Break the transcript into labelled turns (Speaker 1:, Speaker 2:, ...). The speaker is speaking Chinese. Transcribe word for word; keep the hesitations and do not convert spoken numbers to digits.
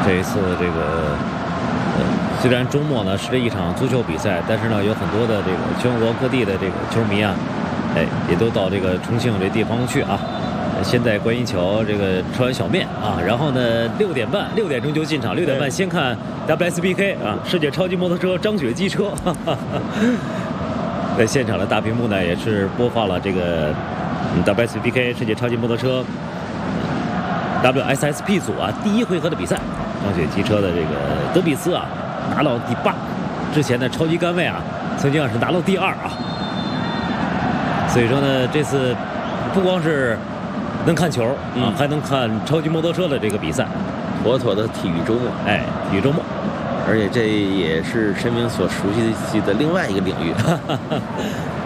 Speaker 1: 这一次这个呃，虽然周末呢是这一场足球比赛，但是呢有很多的这个全国各地的这个球迷啊，哎，也都到这个重庆这地方去啊。先在观音桥这个吃完小面啊，然后呢六点半六点钟就进场，六点半先看 W S B K 啊，世界超级摩托车张雪机车，哈哈哈，在现场的大屏幕呢也是播放了这个、嗯、W S B K 世界超级摩托车 W S S P 组啊第一回合的比赛，张雪机车的这个德比斯啊拿到第八，之前的超级杆位啊曾经啊是拿到第二啊，所以说呢这次不光是能看球啊、嗯，还能看超级摩托车的这个比赛，
Speaker 2: 妥妥的体育周末。
Speaker 1: 哎，体育周末，
Speaker 2: 而且这也是申明所熟悉的另外一个领域。